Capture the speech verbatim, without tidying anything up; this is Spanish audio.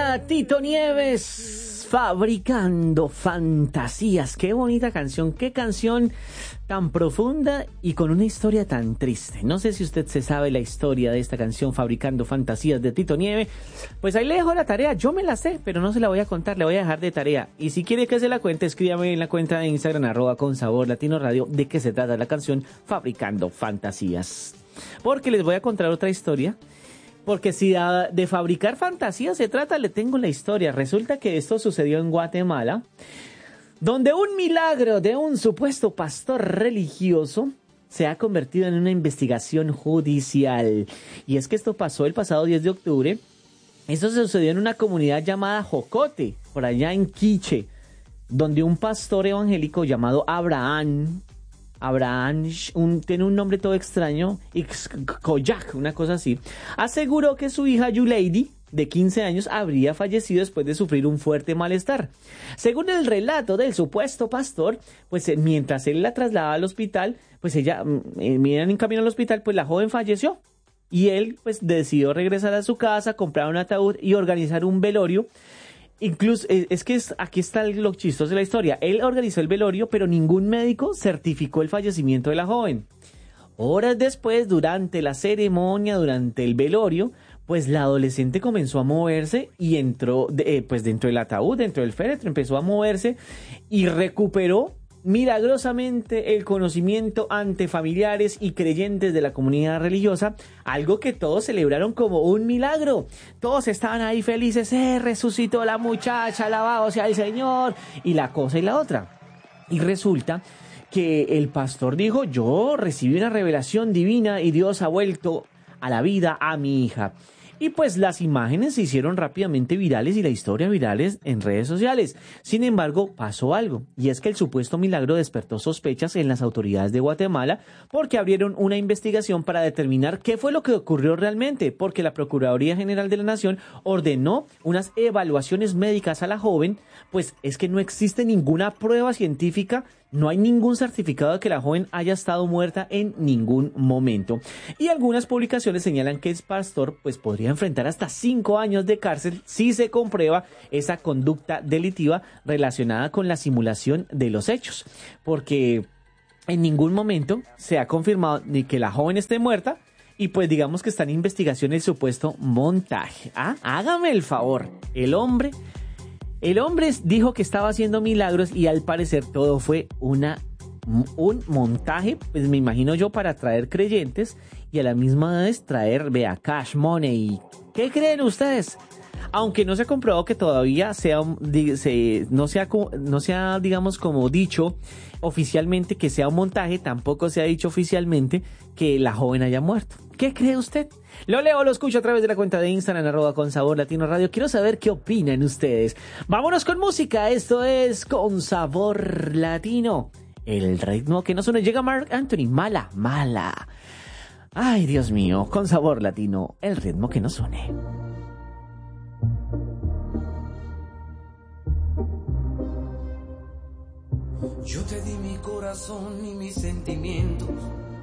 era Tito Nieves, Fabricando Fantasías. Qué bonita canción, qué canción tan profunda y con una historia tan triste. No sé si usted se sabe la historia de esta canción, Fabricando Fantasías, de Tito Nieves. Pues ahí le dejo la tarea, yo me la sé, pero no se la voy a contar, le voy a dejar de tarea. Y si quiere que se la cuente, escríbame en la cuenta de Instagram, arroba con sabor latino radio, de qué se trata la canción Fabricando Fantasías. Porque les voy a contar otra historia. Porque si de fabricar fantasías se trata, le tengo la historia. Resulta que esto sucedió en Guatemala, donde un milagro de un supuesto pastor religioso se ha convertido en una investigación judicial. Y es que esto pasó el pasado diez de octubre. Esto sucedió en una comunidad llamada Jocote, por allá en Quiche, donde un pastor evangélico llamado Abraham... Abraham, un, tiene un nombre todo extraño, Koyak, una cosa así, aseguró que su hija Yuleidi, de quince años, habría fallecido después de sufrir un fuerte malestar. Según el relato del supuesto pastor, pues mientras él la trasladaba al hospital, pues ella, eh, miran en camino al hospital, pues la joven falleció. Y él, pues, decidió regresar a su casa, comprar un ataúd y organizar un velorio. Incluso, es que es, aquí está lo chistoso de la historia. Él organizó el velorio, pero ningún médico certificó el fallecimiento de la joven. Horas después, durante la ceremonia, durante el velorio, pues la adolescente comenzó a moverse y entró, eh, pues dentro del ataúd, dentro del féretro, empezó a moverse y recuperó milagrosamente el conocimiento ante familiares y creyentes de la comunidad religiosa, algo que todos celebraron como un milagro. Todos estaban ahí felices, eh, resucitó la muchacha, alabado sea el Señor, y la cosa y la otra. Y resulta que el pastor dijo, yo recibí una revelación divina y Dios ha vuelto a la vida a mi hija. Y pues las imágenes se hicieron rápidamente virales y la historia virales en redes sociales. Sin embargo, pasó algo, y es que el supuesto milagro despertó sospechas en las autoridades de Guatemala porque abrieron una investigación para determinar qué fue lo que ocurrió realmente, porque la Procuraduría General de la Nación ordenó unas evaluaciones médicas a la joven, pues es que no existe ninguna prueba científica. No hay ningún certificado de que la joven haya estado muerta en ningún momento. Y algunas publicaciones señalan que el pastor pues podría enfrentar hasta cinco años de cárcel si se comprueba esa conducta delictiva relacionada con la simulación de los hechos. Porque en ningún momento se ha confirmado ni que la joven esté muerta y pues digamos que está en investigación el supuesto montaje. ¿Ah? Hágame el favor, el hombre... El hombre dijo que estaba haciendo milagros y al parecer todo fue una, un montaje, pues me imagino yo, para atraer creyentes y a la misma vez traer, vea, cash money. ¿Qué creen ustedes? Aunque no se ha comprobado que todavía sea, se, no sea, no sea, digamos, como dicho oficialmente que sea un montaje, tampoco se ha dicho oficialmente que la joven haya muerto. ¿Qué cree usted? Lo leo, lo escucho a través de la cuenta de Instagram, arroba con sabor latino radio. Quiero saber qué opinan ustedes. Vámonos con música. Esto es Con Sabor Latino. El ritmo que nos une. Llega Marc Anthony. Mala, mala. Ay, Dios mío. Con Sabor Latino. El ritmo que nos une. Yo te di mi corazón y mis sentimientos.